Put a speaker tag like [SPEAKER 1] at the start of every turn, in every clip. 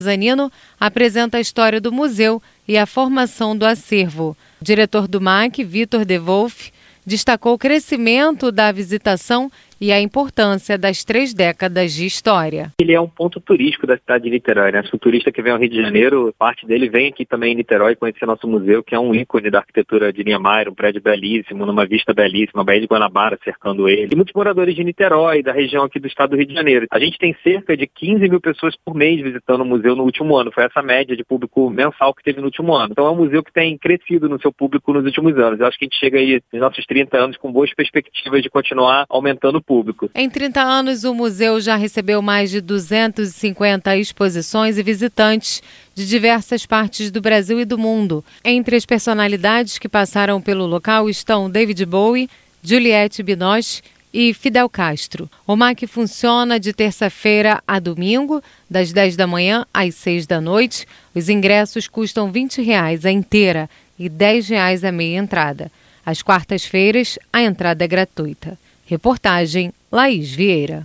[SPEAKER 1] Zanino apresenta a história do museu e a formação do acervo. O diretor do MAC, Vitor De Wolf, destacou o crescimento da visitação e a importância das 3 décadas de história.
[SPEAKER 2] Ele é um ponto turístico da cidade de Niterói, né? Se o turista que vem ao Rio de Janeiro, parte dele vem aqui também em Niterói conhecer nosso museu, que é um ícone da arquitetura de Niemeyer, um prédio belíssimo, numa vista belíssima, a Baía de Guanabara cercando ele. E muitos moradores de Niterói, da região aqui do estado do Rio de Janeiro. A gente tem cerca de 15 mil pessoas por mês visitando o museu no último ano. Foi essa média de público mensal que teve no último ano. Então é um museu que tem crescido no seu público nos últimos anos. Eu acho que a gente chega aí nos nossos 30 anos com boas perspectivas de continuar aumentando o público.
[SPEAKER 1] Em 30 anos, o museu já recebeu mais de 250 exposições e visitantes de diversas partes do Brasil e do mundo. Entre as personalidades que passaram pelo local estão David Bowie, Juliette Binoche e Fidel Castro. O MAC funciona de terça-feira a domingo, das 10 da manhã às 6 da noite. Os ingressos custam R$ 20 a inteira e R$ 10 a meia entrada. Às quartas-feiras, a entrada é gratuita. Reportagem Laís Vieira.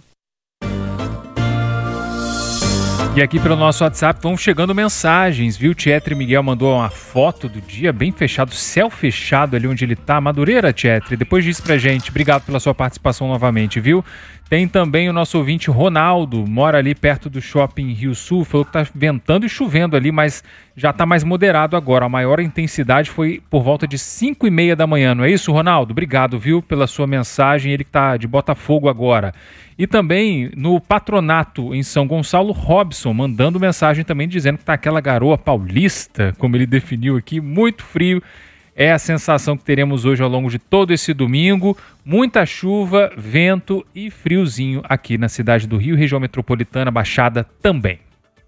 [SPEAKER 3] E aqui pelo nosso WhatsApp vão chegando mensagens, viu? Tietre Miguel mandou uma foto do dia bem fechado, céu fechado ali onde ele tá. Madureira, Tietre, depois disso pra gente. Obrigado pela sua participação novamente, viu? Tem também o nosso ouvinte Ronaldo, mora ali perto do shopping Rio Sul, falou que tá ventando e chovendo ali, mas já tá mais moderado agora. A maior intensidade foi por volta de 5h30 da manhã, não é isso, Ronaldo? Obrigado, viu, pela sua mensagem, ele que tá de Botafogo agora. E também no Patronato, em São Gonçalo, Robson, mandando mensagem também dizendo que tá aquela garoa paulista, como ele definiu aqui, muito frio. É a sensação que teremos hoje ao longo de todo esse domingo. Muita chuva, vento e friozinho aqui na cidade do Rio, região metropolitana, Baixada também.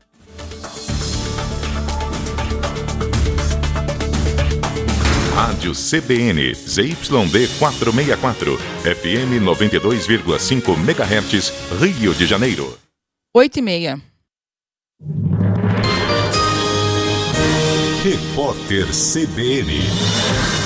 [SPEAKER 4] Rádio CBN, ZYD 464, FM 92,5 MHz, Rio de Janeiro.
[SPEAKER 5] 8h30.
[SPEAKER 4] Repórter CBN.